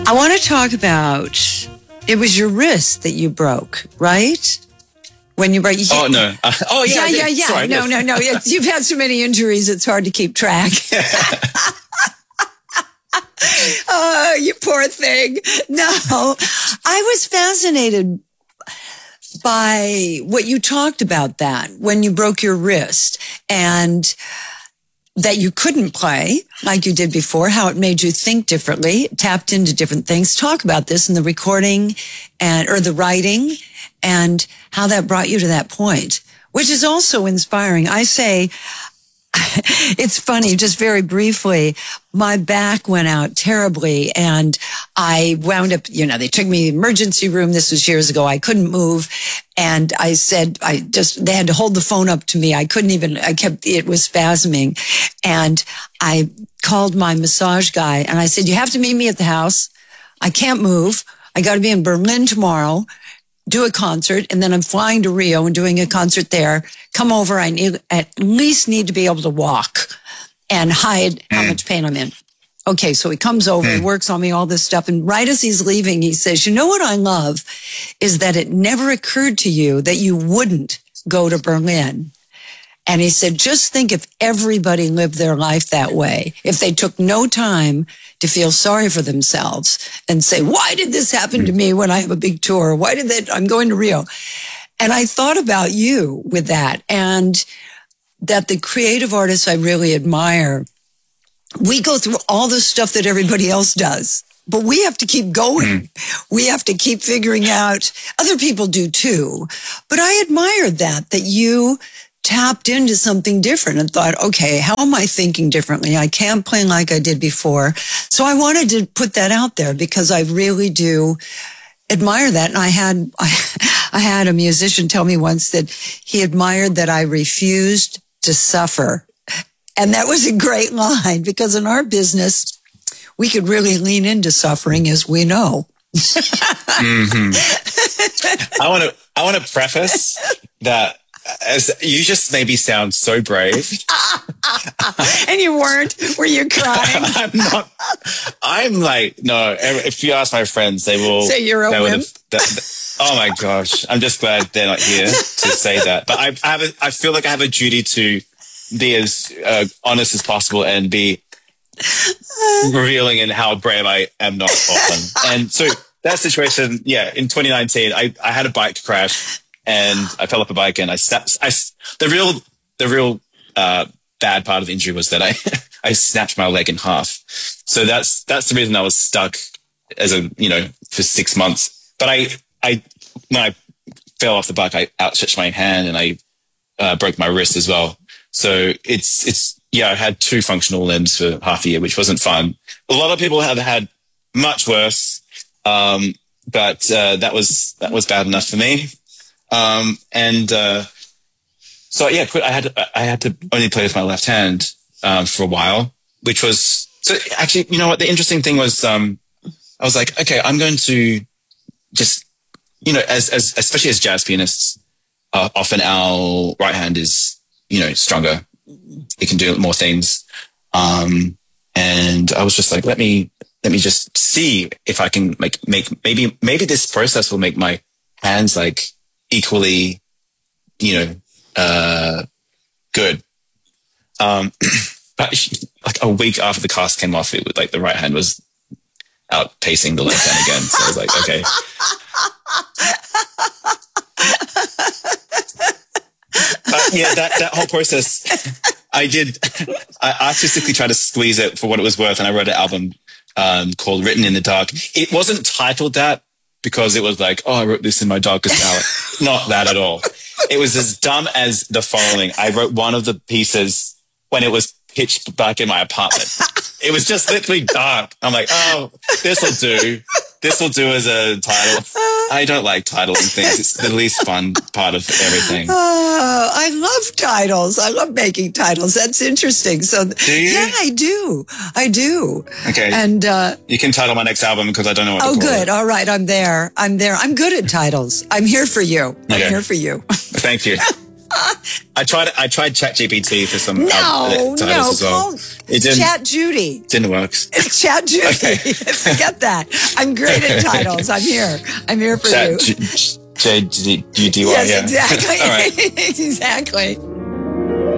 I want to talk about, it was your wrist that you broke, right? When you break. Oh, no. Yeah. Sorry, no. You've had so many injuries, it's hard to keep track. Oh, you poor thing. No, I was fascinated by what you talked about that when you broke your wrist and that you couldn't play like you did before, how it made you think differently, tapped into different things. Talk about this in the recording or the writing and how that brought you to that point, which is also inspiring. I say, it's funny, just very briefly, my back went out terribly and I wound up, they took me to the emergency room. This was years ago. I couldn't move. And I said, they had to hold the phone up to me. It was spasming. And I called my massage guy and I said, you have to meet me at the house. I can't move. I got to be in Berlin tomorrow, do a concert, and then I'm flying to Rio and doing a concert there. Come over. I at least need to be able to walk and hide how much pain I'm in. Okay, so he comes over, he works on me, all this stuff. And right as he's leaving, he says, you know what I love is that it never occurred to you that you wouldn't go to Berlin. And he said, just think if everybody lived their life that way, if they took no time to feel sorry for themselves and say, why did this happen to me when I have a big tour? I'm going to Rio. And I thought about you with that, and that the creative artists I really admire, we go through all the stuff that everybody else does, but we have to keep going. We have to keep figuring out. Other people do too. But I admired that you tapped into something different and thought, okay, how am I thinking differently? I can't play like I did before. So I wanted to put that out there because I really do admire that. And I had a musician tell me once that he admired that I refused to suffer. And that was a great line because in our business, we could really lean into suffering, as we know. I want to preface that as you just made me sound so brave. And you weren't? Were you crying? I'm not. I'm like, no, if you ask my friends, they will say you're a wimp. Oh my gosh. I'm just glad they're not here to say that. But I feel like I have a duty to be as honest as possible and be revealing in how brave I am not often. And so that situation, in 2019, I had a bike crash and I fell off a bike and the real bad part of the injury was that I snapped my leg in half. So that's the reason I was stuck for 6 months. But when I fell off the bike, I outstretched my hand and I broke my wrist as well. So I had 2 functional limbs for half a year, which wasn't fun. A lot of people have had much worse. But that was bad enough for me. I had to only play with my left hand, for a while, which was, so actually, you know what? The interesting thing was, I was like, okay, I'm going to just, especially as jazz pianists, often our right hand is, stronger. It can do more things. And I was just like, let me just see if I can maybe this process will make my hands like equally, good. But like a week after the cast came off, it was like the right hand was outpacing the left hand again. So I was like, okay. That whole process, I artistically tried to squeeze it for what it was worth. And I wrote an album, called Written in the Dark. It wasn't titled that because it was like, oh, I wrote this in my darkest hour. Not that at all. It was as dumb as the following. I wrote one of the pieces when it was pitch dark in my apartment. It was just literally dark. I'm like, oh, this'll do. This'll do as a title. I don't like titling things. It's the least fun part of everything. Oh, I love titles. I love making titles. That's interesting. So, do you? Yeah, I do. Okay. And you can title my next album because I don't know what to call good. it. All right. I'm there. I'm good at titles. I'm here for you. Okay. I'm here for you. Thank you. I tried ChatGPT for some No, titles as well. call It didn't Chat Judy. didn't work. It's Chat Judy. Okay. Forget that. I'm great at titles. I'm here. I'm here for you. ChatGPT. Yes, Yeah. exactly. All right. Exactly.